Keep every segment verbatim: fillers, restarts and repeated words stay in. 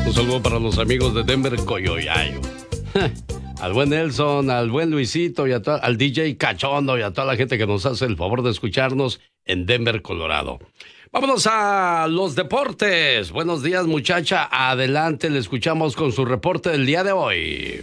Un saludo para los amigos de Denver, Coyoyayo. Al buen Nelson, al buen Luisito y a to- al D J Cachondo y a toda la gente que nos hace el favor de escucharnos en Denver, Colorado. Vámonos a los deportes. Buenos días, muchacha. Adelante, le escuchamos con su reporte del día de hoy.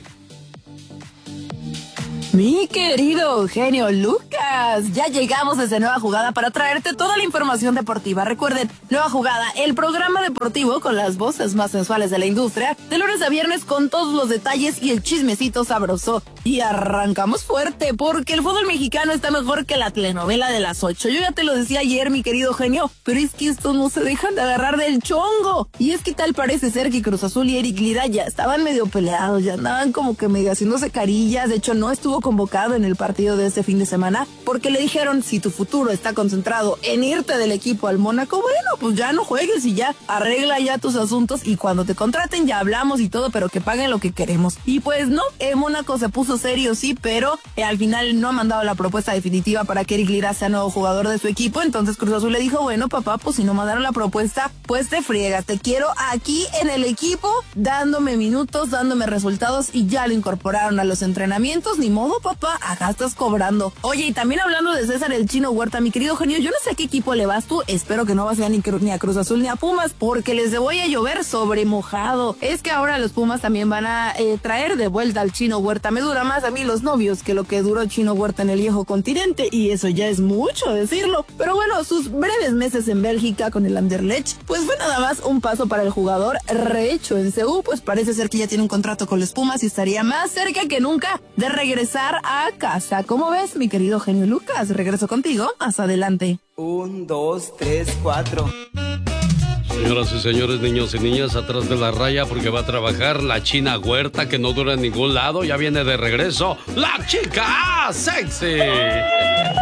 Mi querido Eugenio Lucas, ya llegamos desde Nueva Jugada para traerte toda la información deportiva. Recuerden, Nueva Jugada, el programa deportivo con las voces más sensuales de la industria, de lunes a viernes con todos los detalles y el chismecito sabroso. Y arrancamos fuerte, porque el fútbol mexicano está mejor que la telenovela de las ocho. Yo ya te lo decía ayer, mi querido Eugenio, pero es que estos no se dejan de agarrar del chongo. Y es que tal parece ser que Cruz Azul y Eric Lira ya estaban medio peleados, ya andaban como que medio haciéndose carillas. De hecho, no estuvo convocado en el partido de este fin de semana porque le dijeron, si tu futuro está concentrado en irte del equipo al Mónaco, bueno, pues ya no juegues y ya arregla ya tus asuntos y cuando te contraten ya hablamos y todo, pero que paguen lo que queremos. Y pues no, el Mónaco se puso serio, sí, pero eh, al final no ha mandado la propuesta definitiva para que Eric Lira sea nuevo jugador de su equipo. Entonces Cruz Azul le dijo, bueno, papá, pues si no mandaron la propuesta, pues te friegas, te quiero aquí en el equipo, dándome minutos, dándome resultados, y ya lo incorporaron a los entrenamientos. Ni modo, papá, acá estás cobrando. Oye, y también hablando de César el Chino Huerta, mi querido Genio, yo no sé a qué equipo le vas tú, espero que no vas a ni, ni a Cruz Azul ni a Pumas, porque les voy a llover sobre mojado. Es que ahora los Pumas también van a eh, traer de vuelta al Chino Huerta. Me dura más a mí los novios que lo que duró Chino Huerta en el viejo continente, y eso ya es mucho decirlo. Pero bueno, sus breves meses en Bélgica con el Anderlecht, pues fue nada más un paso para el jugador rehecho en C U, pues parece ser que ya tiene un contrato con los Pumas y estaría más cerca que nunca de regresar a casa. ¿Cómo ves, mi querido Genio Lucas? Regreso contigo más adelante. Un, dos, tres, cuatro. Señoras y señores, niños y niñas, atrás de la raya porque va a trabajar la China Huerta, que no dura en ningún lado. Ya viene de regreso la chica sexy.